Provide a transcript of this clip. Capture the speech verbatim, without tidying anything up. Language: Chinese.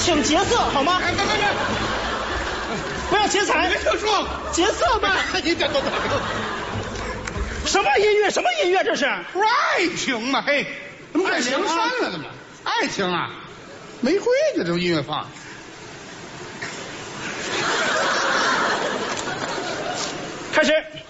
请劫色好吗？ 哎，别别别！ 不要劫财， 没听说劫色吧？ 你这都怎么？ 什么音乐？什么音乐？这是不是爱情吗？嘿，怎么改梁山了？怎么？爱情啊？玫瑰这种音乐放。 开始。